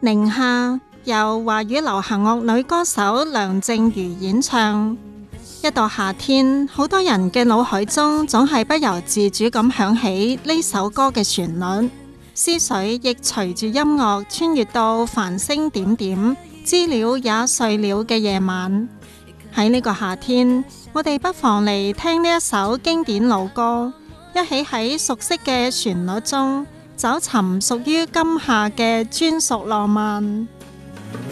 寧夏由華語流行樂女歌手梁靜茹演唱。一到夏天，好多人嘅腦海中總係不由自主咁響起呢首歌嘅旋律，思緒亦隨住音樂穿越到繁星點點、知了也睡了嘅夜晚。喺呢個夏天，我哋不妨嚟聽呢一首經典老歌，一起喺熟悉嘅旋律中找尋屬於今夏嘅專屬浪漫。